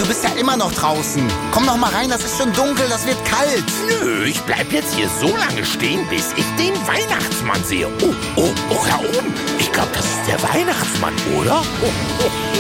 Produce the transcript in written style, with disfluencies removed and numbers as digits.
du bist ja immer noch draußen. Komm noch mal rein, das ist schon dunkel, das wird kalt. Nö, ich bleib jetzt hier so lange stehen, bis ich den Weihnachtsmann sehe. Oh, da oben. Ich glaube, das ist der Weihnachtsmann, oder?